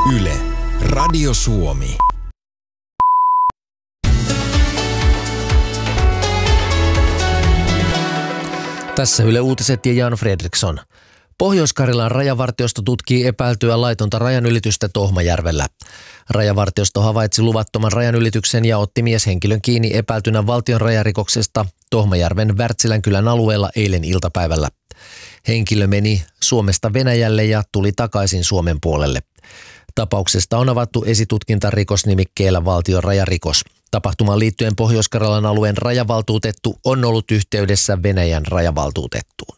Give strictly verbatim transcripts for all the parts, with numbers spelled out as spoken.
Yle, Radio Suomi. Tässä Yle Uutiset ja Jan Fredriksson. Pohjois-Karjalan rajavartiosto tutkii epäiltyä laitonta rajanylitystä Tohmajärvellä. Rajavartiosto havaitsi luvattoman rajanylityksen ja otti mieshenkilön kiinni epäiltynä valtion rajarikoksesta Tohmajärven Wärtsilänkylän alueella eilen iltapäivällä. Henkilö meni Suomesta Venäjälle ja tuli takaisin Suomen puolelle. Tapauksesta on avattu esitutkinta rikosnimikkeellä valtion rajarikos. Tapahtumaan liittyen Pohjois-Karjalan alueen rajavaltuutettu on ollut yhteydessä Venäjän rajavaltuutettuun.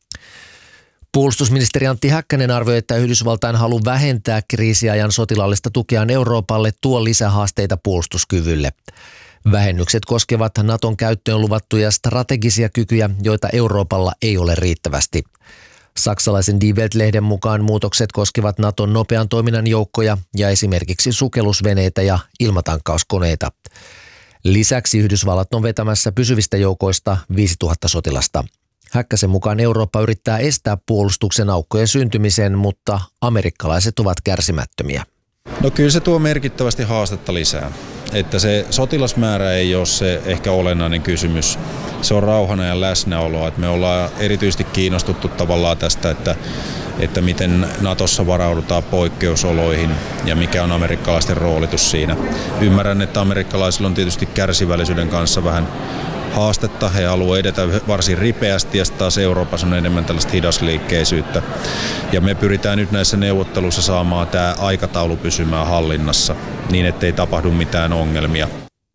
Puolustusministeri Antti Häkkänen arvioi, että Yhdysvaltain halu vähentää kriisiajan sotilaallista tukeaan Euroopalle tuo lisähaasteita puolustuskyvylle. Vähennykset koskevat Naton käyttöön luvattuja strategisia kykyjä, joita Euroopalla ei ole riittävästi. Saksalaisen Die Welt-lehden mukaan muutokset koskevat Naton nopean toiminnan joukkoja ja esimerkiksi sukellusveneitä ja ilmatankkauskoneita. Lisäksi Yhdysvallat on vetämässä pysyvistä joukoista viisituhatta sotilasta. Häkkäsen mukaan Eurooppa yrittää estää puolustuksen aukkojen syntymisen, mutta amerikkalaiset ovat kärsimättömiä. No kyllä se tuo merkittävästi haastetta lisää. Että se sotilasmäärä ei ole se ehkä olennainen kysymys. Se on rauhana ja läsnäoloa. Että me ollaan erityisesti kiinnostuttu tavallaan tästä, että, että miten Natossa varaudutaan poikkeusoloihin ja mikä on amerikkalaisten roolitus siinä. Ymmärrän, että amerikkalaisilla on tietysti kärsivällisyyden kanssa vähän haastetta. He haluavat edetä varsin ripeästi ja taas Euroopassa on enemmän tällaista hidasliikkeisyyttä. Ja me pyritään nyt näissä neuvotteluissa saamaan tämä aikataulu pysymään hallinnassa niin, ettei tapahdu mitään ongelmia.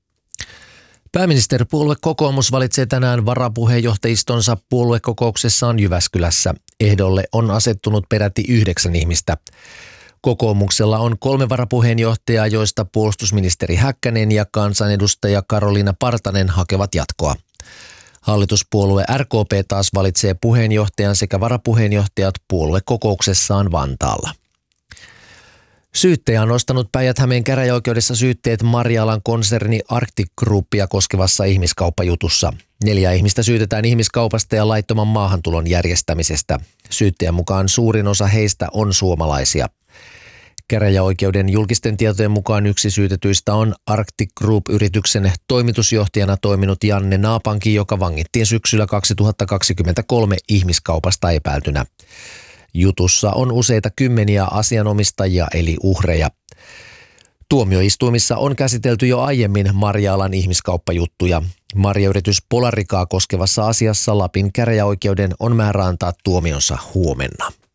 Pääministeripuolue kokoomus valitsee tänään varapuheenjohtajistonsa puoluekokouksessaan Jyväskylässä. Ehdolle on asettunut peräti yhdeksän ihmistä. Kokoomuksella on kolme varapuheenjohtajaa, joista puolustusministeri Häkkänen ja kansanedustaja Karoliina Partanen hakevat jatkoa. Hallituspuolue R K P taas valitsee puheenjohtajan sekä varapuheenjohtajat puoluekokouksessaan Vantaalla. Syyttäjä on nostanut Päijät-Hämeen käräjäoikeudessa syytteet Marjalan konserni Arctic Groupia koskevassa ihmiskauppajutussa. Neljä ihmistä syytetään ihmiskaupasta ja laittoman maahantulon järjestämisestä. Syyttäjän mukaan suurin osa heistä on suomalaisia. Käräjäoikeuden julkisten tietojen mukaan yksi syytetyistä on Arctic Group-yrityksen toimitusjohtajana toiminut Janne Naapanki, joka vangittiin syksyllä kaksituhattakaksikymmentäkolme ihmiskaupasta epäiltynä. Jutussa on useita kymmeniä asianomistajia eli uhreja. Tuomioistuimissa on käsitelty jo aiemmin Marjalan ihmiskauppajuttuja. Marjayritys Polaricaa koskevassa asiassa Lapin käräjäoikeuden on määrä antaa tuomionsa huomenna.